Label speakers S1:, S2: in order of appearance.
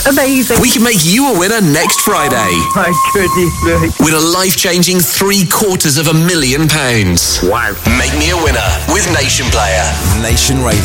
S1: Amazing.
S2: We can make you a winner next Friday.
S1: My goodness me.
S2: With a life-changing £750,000.
S3: Wow.
S2: Make me a winner with Nation Player.
S4: Nation Radio.